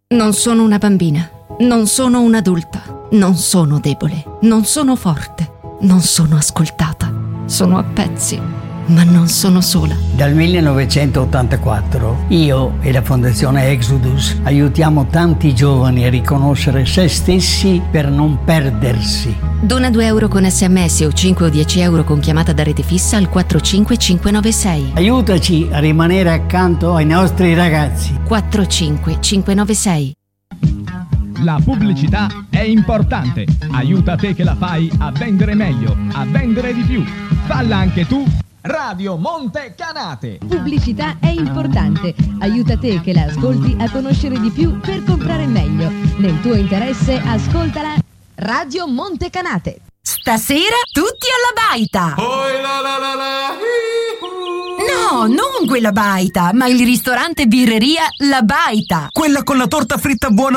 Non sono una bambina, non sono un'adulta, non sono debole, non sono forte, non sono ascoltata. Sono a pezzi, ma non sono sola. Dal 1984 io e la Fondazione Exodus aiutiamo tanti giovani a riconoscere se stessi per non perdersi. Dona 2 euro con SMS o 5 o 10 euro con chiamata da rete fissa al 45596. Aiutaci a rimanere accanto ai nostri ragazzi. 45596. La pubblicità è importante. Aiuta te che la fai a vendere meglio, a vendere di più. Falla anche tu. Radio Monte Canate. Pubblicità è importante. Aiuta te che la ascolti a conoscere di più per comprare meglio. Nel tuo interesse, ascoltala. Radio Monte Canate. Stasera tutti alla baita. No, non quella baita, ma il ristorante birreria La Baita. Quella con la torta fritta buona